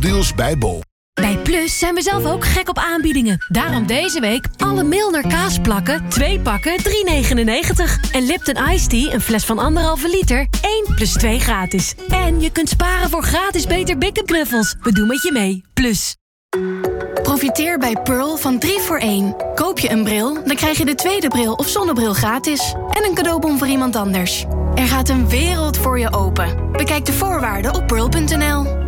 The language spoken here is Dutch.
Deals bij Bol. Bij Plus zijn we zelf ook gek op aanbiedingen. Daarom deze week alle Milner kaasplakken, 2 pakken, $3,99. En Lipton Ice Tea, een fles van 1,5 liter, 1 plus 2 gratis. En je kunt sparen voor gratis Beter Big knuffels. We doen met je mee. Plus. Profiteer bij Pearl van 3 voor 1. Koop je een bril, dan krijg je de tweede bril of zonnebril gratis. En een cadeaubon voor iemand anders. Er gaat een wereld voor je open. Bekijk de voorwaarden op pearl.nl.